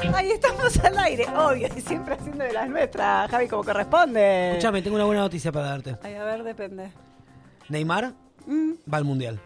Ahí estamos al aire, obvio, y siempre haciendo de las nuestras, Javi, como corresponde. Escuchame, tengo una buena noticia para darte. Ay, a ver, depende. Neymar va al Mundial.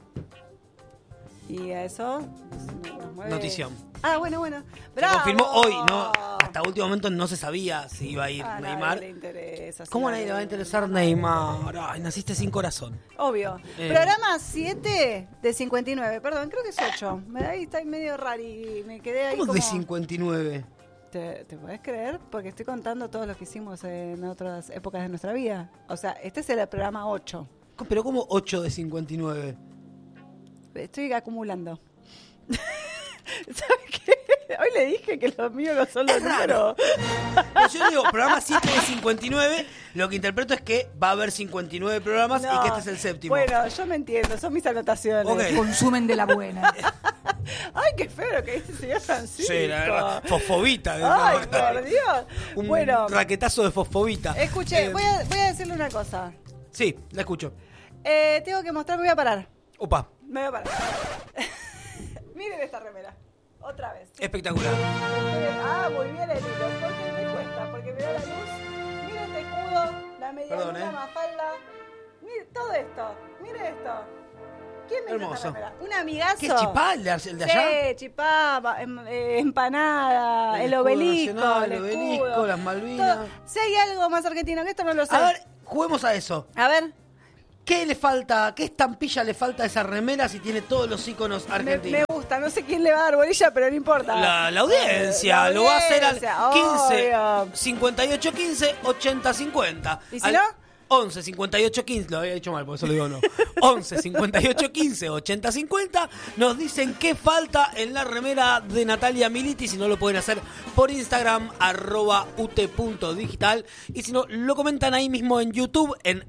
Y a eso nos mueve. Notición. Ah, bueno. Se ¡Bravo! confirmó hoy, ¿no? Hasta último momento no se sabía si iba a ir A Neymar. nadie le interesa. ¿Cómo a nadie le va a interesar Neymar? Ay, naciste sin corazón. Obvio. Programa 7 de 59. Perdón, creo que es 8. Ahí está medio raro y me quedé ahí ¿Cómo como... de 59? ¿Te podés creer? Porque estoy contando todos los que hicimos en otras épocas de nuestra vida. O sea, este es el programa 8. ¿Pero cómo 8 de 59? Estoy acumulando. ¿Sabes qué? Hoy le dije que los míos no son los números. Pues yo digo, programa 7 de 59, lo que interpreto es que va a haber 59 programas y que este es el séptimo. Bueno, yo me entiendo, son mis anotaciones. Ok. Consumen de la buena. Ay, qué feo lo que dice el señor Francisco. Sí, la verdad. Fosfobita. Ay, por Dios. Un Bueno, raquetazo de fosfobita. escuche, voy a decirle una cosa. Sí, la escucho. Tengo que mostrar, me voy a parar. Opa, Me voy a parar. Miren esta remera. Otra vez. espectacular. Muy bien el hilo. Porque me cuesta, porque me da la luz. Miren este escudo, la medialuna, Perdón, mafalda. Miren todo esto. Miren esto. ¿Quién me hizo Hermoso. esta remera? ¿Un amigazo? ¿Qué es Chipá, el de allá? Sí, chipá, empanada, el obelisco, Nacional, el el obelisco, escudo. las Malvinas. Todo. Si hay algo más argentino que esto, no lo sé. A ver, juguemos a eso. A ver. ¿Qué le falta, qué estampilla le falta a esa remera si tiene todos los íconos argentinos? Me gusta, no sé quién le va a dar bolilla, pero no importa. La audiencia, lo va a hacer al 15 obvio. 58 15 80 50. ¿Y si no? 11 58 15, lo había dicho mal, por eso lo digo no. 11 58 15 80 50. Nos dicen qué falta en la remera de Natalia Militi. Si no, lo pueden hacer por Instagram, @ut.digital. Y si no, lo comentan ahí mismo en YouTube, en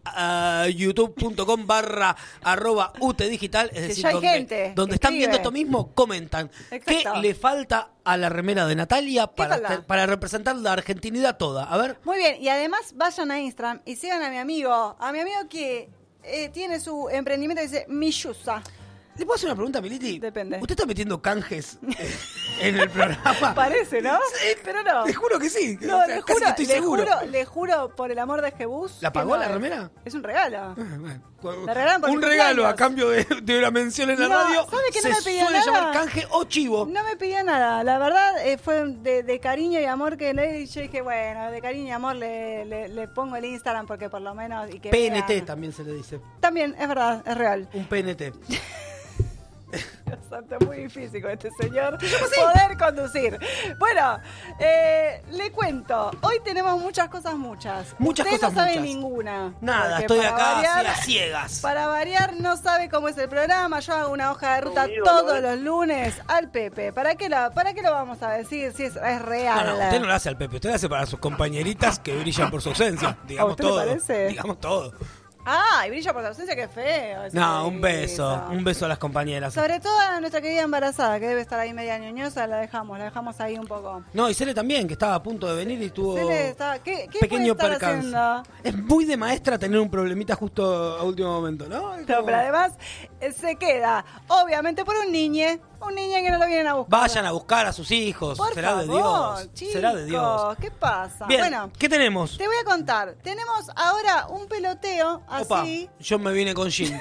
youtube.com/@utdigital, es decir, ya hay donde, gente donde que están escribe. viendo esto mismo, comentan. Exacto. ¿Qué le falta a la remera de Natalia falta? para representar la argentinidad toda? A ver. Muy bien, y además vayan a Instagram y sigan a mi amigo que tiene su emprendimiento que dice Millusa. ¿Le puedo hacer una pregunta, Militi? Depende. ¿Usted está metiendo canjes en el programa? Parece, ¿no? Sí, pero no. Te juro que sí. No, O sea, casi que estoy seguro. Le juro por el amor de Jebús. ¿La que pagó no la es. remera? Es un regalo. Ah, bueno. La regalaron por Un mi regalo cumpleaños. a cambio de una mención en la No, radio. ¿sabe que no se me pidió suele nada? llamar canje o chivo. No me pidió nada, la verdad fue de cariño y amor que le dije. Yo dije, bueno, de cariño y amor le pongo el Instagram porque por lo menos... Y que PNT vean. también se le dice. También, es verdad, es real. Un PNT. Dios santo, es muy difícil con este señor poder conducir. Bueno, le cuento. Hoy tenemos muchas cosas. Muchas Usted cosas no sabe muchas. ninguna. Nada, Porque estoy para acá variar- así a ciegas. Para variar, no sabe cómo es el programa. Yo hago una hoja de ruta Conmigo, todos ¿no? los lunes al Pepe. ¿Para qué lo vamos a decir si es real? No, usted no lo hace al Pepe, usted lo hace para sus compañeritas que brillan por su ausencia. Digamos usted le todo. parece? Digamos todo. Ah, y brilla por la ausencia, qué feo. esa No, un belleza. beso a las compañeras. Sobre todo a nuestra querida embarazada, que debe estar ahí media ñoñosa, la dejamos ahí un poco. No, y Cele también, que estaba a punto de venir y tuvo Cele está- ¿Qué pequeño puede estar percance. haciendo? Es muy de maestra tener un problemita justo a último momento, ¿no? Es No, como- pero además se queda, obviamente, por un niñe que no lo vienen a buscar. Vayan a buscar a sus hijos. Por Será favor, de Dios. chicos, Será de Dios. ¿qué pasa? Bien, Bueno, ¿qué tenemos? te voy a contar. Tenemos ahora un peloteo Opa, así. yo me vine con Jim.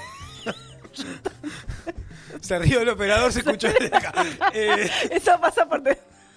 Se rió el operador, se escuchó desde acá. Eso pasa por...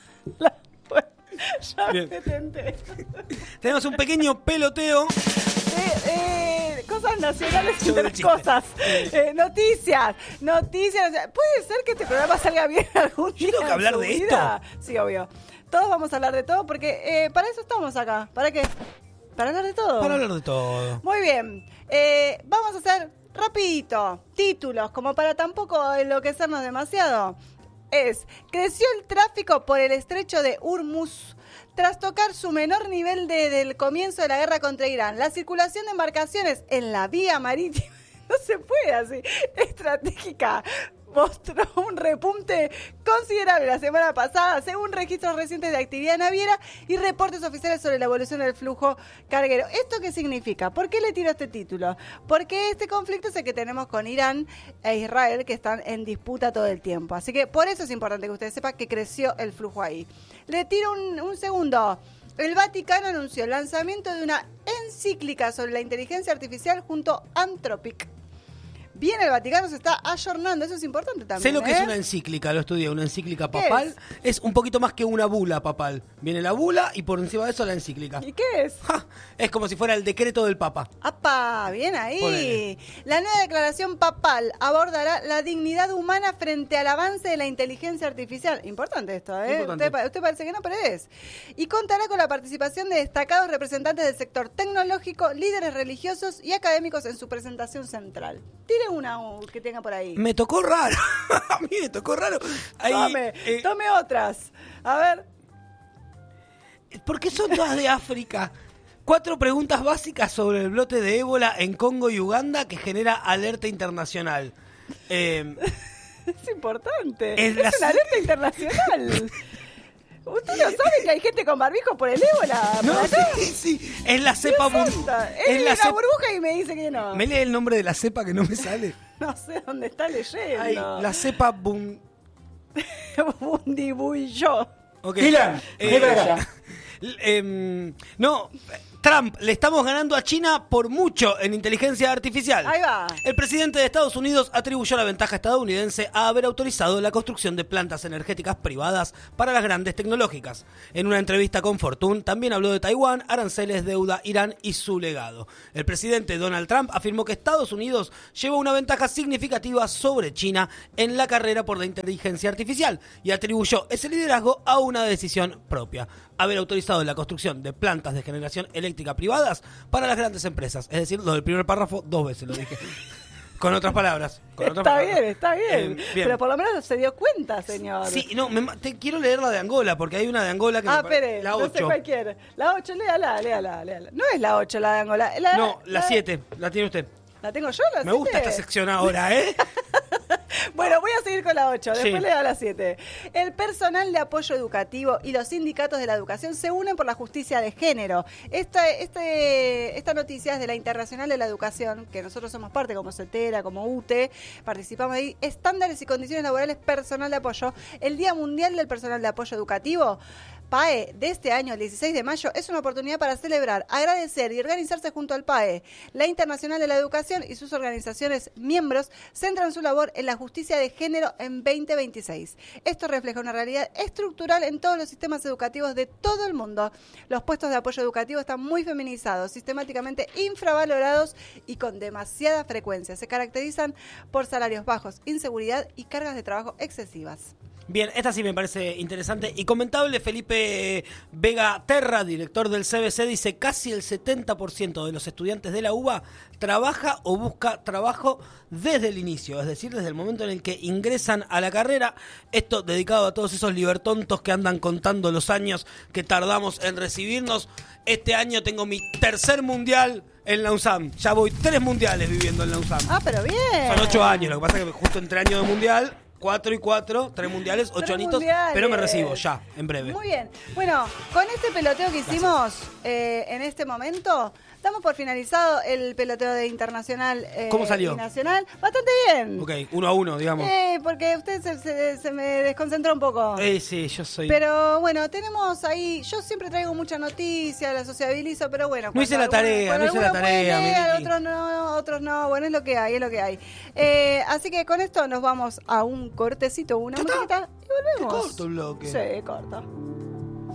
Ya Bien. me tenté. Tenemos un pequeño peloteo. Cosas nacionales y Yo del otras chiste. cosas. Noticias. ¿Puede ser que este programa salga bien algún día? tengo que en hablar su de vida? Sí, obvio. Todos vamos a hablar de todo porque para eso estamos acá. ¿Para qué? Para hablar de todo. Para hablar de todo. Muy bien. Vamos a hacer rapidito títulos, como para tampoco enloquecernos demasiado. Creció el tráfico por el estrecho de Hormuz tras tocar su menor nivel desde el comienzo de la guerra contra Irán. La circulación de embarcaciones en la vía marítima no se puede así, estratégica. mostró un repunte considerable la semana pasada, según registros recientes de actividad naviera y reportes oficiales sobre la evolución del flujo carguero. ¿Esto qué significa? ¿Por qué le tiro este título? Porque este conflicto es el que tenemos con Irán e Israel, que están en disputa todo el tiempo. Así que por eso es importante que ustedes sepan que creció el flujo ahí. Le tiro un segundo. El Vaticano anunció el lanzamiento de una encíclica sobre la inteligencia artificial junto a Anthropic. Bien, el Vaticano se está ayornando, eso es importante también. Sé lo que es una encíclica, lo estudié, una encíclica papal. Es un poquito más que una bula papal. Viene la bula y por encima de eso la encíclica. ¿Y qué es? Es como si fuera el decreto del Papa. ¡Apa! Bien ahí. Ponele. La nueva declaración papal abordará la dignidad humana frente al avance de la inteligencia artificial. Importante esto, ¿eh? Importante. Usted parece que no, pero es. Y contará con la participación de destacados representantes del sector tecnológico, líderes religiosos y académicos en su presentación central. Tire una que tenga por ahí. Me tocó raro. A mí me tocó raro. Ahí, Tome otras. A ver. ¿Por qué son todas de África? 4 preguntas básicas sobre el brote de ébola en Congo y Uganda que genera alerta internacional. Es importante. Es una alerta internacional. ¿Usted no sabe que hay gente con barbijo por el ébola? No, sí. Es la cepa... Es la burbuja y me dice que no. ¿Me lee el nombre de la cepa que no me sale? No sé dónde está leyendo. Ay, la cepa... Bundibuyo. Okay. Dylan, no, Trump, le estamos ganando a China por mucho en inteligencia artificial. Ahí va. El presidente de Estados Unidos atribuyó la ventaja estadounidense a haber autorizado la construcción de plantas energéticas privadas para las grandes tecnológicas. En una entrevista con Fortune, también habló de Taiwán, aranceles, deuda, Irán y su legado. El presidente Donald Trump afirmó que Estados Unidos lleva una ventaja significativa sobre China en la carrera por la inteligencia artificial y atribuyó ese liderazgo a una decisión propia: haber autorizado la construcción de plantas de generación eléctrica privadas para las grandes empresas. Es decir, lo del primer párrafo 2 veces lo dije. Con otras palabras. Está bien. Bien. Pero por lo menos se dio cuenta, señor. Sí, no, te quiero leer la de Angola, porque hay una de Angola que espere, la 8. No sé cualquiera. La 8, léala. No es la 8 la de Angola. La 7, la tiene usted. ¿La tengo yo, la 7? Me gusta esta sección ahora, ¿eh? Bueno, voy a seguir con la 8, después Sí. le da la 7. El personal de apoyo educativo y los sindicatos de la educación se unen por la justicia de género. Esta noticia es de la Internacional de la Educación, que nosotros somos parte, como CETERA, como UTE, participamos ahí. Estándares y condiciones laborales personal de apoyo. El Día Mundial del Personal de Apoyo Educativo, PAE, de este año, el 16 de mayo, es una oportunidad para celebrar, agradecer y organizarse junto al PAE. La Internacional de la Educación y sus organizaciones miembros centran su labor en la justicia de género en 2026. Esto refleja una realidad estructural en todos los sistemas educativos de todo el mundo. Los puestos de apoyo educativo están muy feminizados, sistemáticamente infravalorados y con demasiada frecuencia. Se caracterizan por salarios bajos, inseguridad y cargas de trabajo excesivas. Bien, esta sí me parece interesante y comentable. Felipe Vega Terra, director del CBC, dice: casi el 70% de los estudiantes de la UBA trabaja o busca trabajo desde el inicio, es decir, desde el momento en el que ingresan a la carrera. Esto dedicado a todos esos libertontos que andan contando los años que tardamos en recibirnos. Este año tengo mi 3er mundial en la UNSAM. Ya voy 3 mundiales viviendo en la UNSAM. Ah, pero bien. Son 8 años, lo que pasa es que justo entre año de mundial... 4 y 4, 3 mundiales, 8 añitos, mundiales. Pero me recibo ya, en breve. Muy bien. Bueno, con este peloteo que hicimos en este momento, damos por finalizado el peloteo de internacional ¿Cómo salió? y nacional. Bastante bien. Ok, 1-1, digamos. Porque usted se me desconcentró un poco. Sí, yo soy... Pero bueno, tenemos ahí, yo siempre traigo mucha noticia, la sociabilizo, pero bueno. No hice la tarea, Otros no, bueno, es lo que hay. Así que con esto nos vamos a un cortecito, una musiquita y volvemos. Qué corto el bloque. Sí, corto.